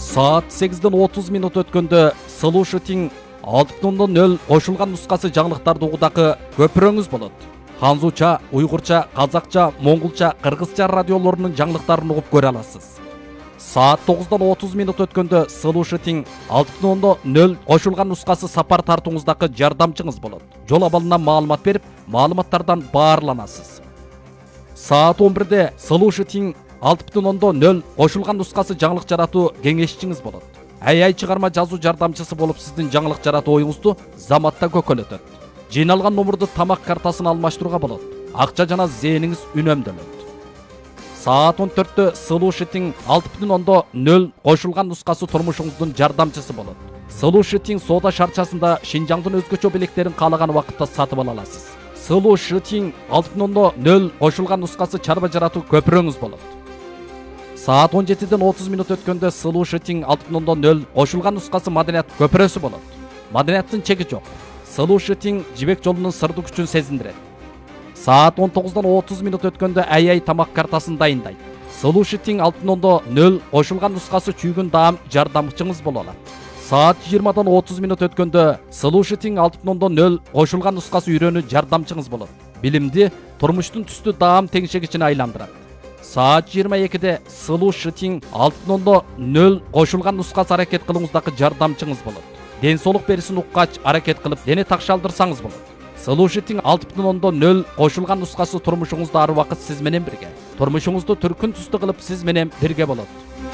Saat 8:30 өткөндө Слушатин 6.0 кошулган нускасы жаңылыктарды угудагы көпүрөңүз болот. Ханзуча, уйгурча, казакча, моңгулча, кыргызча радиолорунун жаңылыктарын угуп көрө аласыз. Saat 9:30 өткөндө Слушатин 6.0 кошулган нускасы сапар тартууңуздагы жардамчыңыз болот. Жол абалынан маалымат берип, маалыматтардан баарланасыз. Saat 11-де Слушатин 6.0 кошулган нускасы жаңылык жаратуу кеңешчиңиз болот. Ай чыгарма жазуу жардамчысы болуп сиздин жаңылык жаратуу оюңузду заматта көкөлөтөт. Жыйналган номурду тамак картасына алмаштырууга болот. Акча жана зээниңиз үнөмдөлөт. Saat 14-тө Слушатин 6.0 кошулган нускасы турмушуңуздун жардамчысы болот. Слушатин соода шарчасында Шинжаңдын өзгөчө белектерин каалаган убакытта сатып ала аласыз. Слушатин 6.0 кошулган нускасы чарба жаратуу көпүрөңүз болот. Saat 17:30 өткөндө Слушатин 6.0 кошулган нускасы маданият көпүрөсү болот. Маданияттын чеги жок. Слушатин жибек жолунун сырдуу күчүн сезиндирет. Saat 19:30 өткөндө ай тамак картасын дайындайт. Слушатин 6.0 кошулган нускасы чүйгүн даам жардамчыңыз боло алат. Saat 20:30 өткөндө Слушатин 6.0 кошулган нускасы үйрөнүү жардамчыңыз болот. Билимди турмуштун түстүү даам теңшегичине айландырат. Saat 22-де Слушатин 6.0 кошулган нускасы аракет кылууңуздагы жардамчыңыз болот. Ден соолук берисин уккач аракет кылып, дене такшалдырсаңыз болот. Слушатин 6.0 кошулган нускасы турмушуңузда ар убакыт сиз менен бирге. Турмушуңузду түркүн түстүү кылып сиз менен бирге болот.